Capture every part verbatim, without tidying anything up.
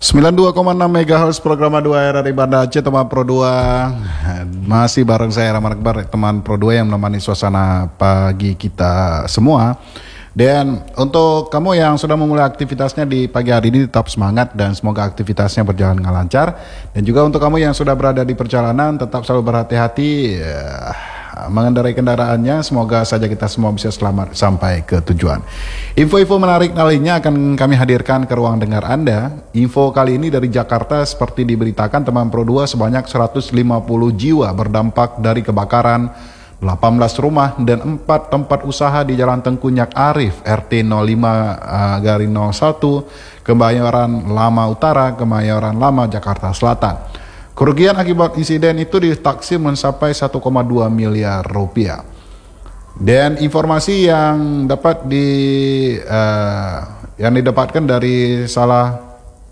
sembilan puluh dua koma enam megahertz program dua R R I Banda Aceh, teman Pro dua. Masih bareng saya Rahman Akbar, teman Pro dua yang menemani suasana pagi kita semua. Dan untuk kamu yang sudah memulai aktivitasnya di pagi hari ini, tetap semangat dan semoga aktivitasnya berjalan dengan lancar. Dan juga untuk kamu yang sudah berada di perjalanan, tetap selalu berhati-hati ya, mengendarai kendaraannya. Semoga saja kita semua bisa selamat sampai ke tujuan. Info-info menarik lainnya akan kami hadirkan ke ruang dengar Anda. Info kali ini dari Jakarta, seperti diberitakan teman Pro dua, sebanyak seratus lima puluh jiwa berdampak dari kebakaran delapan belas rumah dan empat tempat usaha di Jalan Tengku Nyak Arif, R T nol lima garing nol satu, Kebayoran Lama Utara, Kebayoran Lama, Jakarta Selatan. Kerugian akibat insiden itu ditaksir mencapai satu koma dua miliar rupiah. Dan informasi yang dapat di uh, yang didapatkan dari salah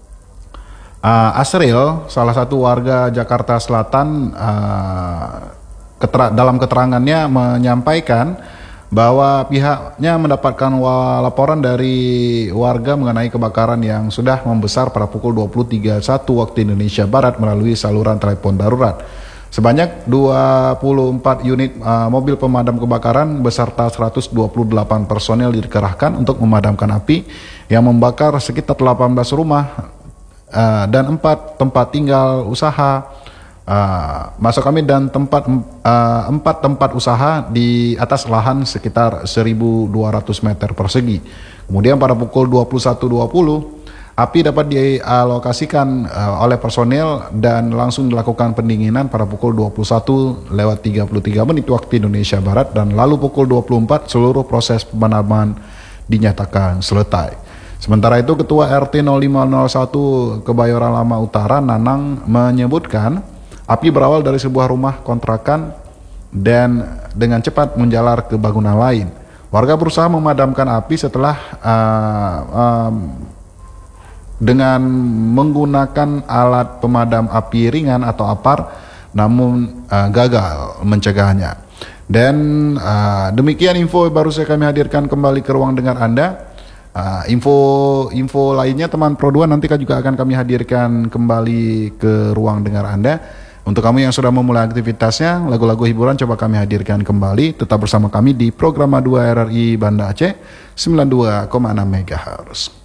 uh, Asril, salah satu warga Jakarta Selatan, uh, keter dalam keterangannya menyampaikan bahwa pihaknya mendapatkan laporan dari warga mengenai kebakaran yang sudah membesar pada pukul dua puluh tiga satu waktu Indonesia Barat melalui saluran telepon darurat. Sebanyak dua puluh empat unit uh, mobil pemadam kebakaran beserta seratus dua puluh delapan personel dikerahkan untuk memadamkan api yang membakar sekitar delapan belas rumah uh, dan empat tempat tinggal usaha. Uh, masuk kami dan tempat uh, empat tempat usaha di atas lahan sekitar seribu dua ratus meter persegi. Kemudian pada pukul dua puluh satu dua puluh api dapat dialokasikan uh, oleh personel dan langsung dilakukan pendinginan pada pukul dua puluh satu lewat tiga puluh tiga menit waktu Indonesia Barat, dan lalu pukul dua puluh empat seluruh proses pemadaman dinyatakan selesai. Sementara itu Ketua R T nol lima nol satu Kebayoran Lama Utara, Nanang, menyebutkan api berawal dari sebuah rumah kontrakan dan dengan cepat menjalar ke bangunan lain. Warga berusaha memadamkan api setelah uh, um, dengan menggunakan alat pemadam api ringan atau APAR, namun uh, gagal mencegahnya. Dan uh, demikian info baru saya kami hadirkan kembali ke ruang dengar Anda. Uh, info info lainnya teman Pro dua nanti juga akan kami hadirkan kembali ke ruang dengar Anda. Untuk kamu yang sudah memulai aktivitasnya, lagu-lagu hiburan coba kami hadirkan kembali. Tetap bersama kami di program dua R R I Banda Aceh sembilan puluh dua koma enam megahertz.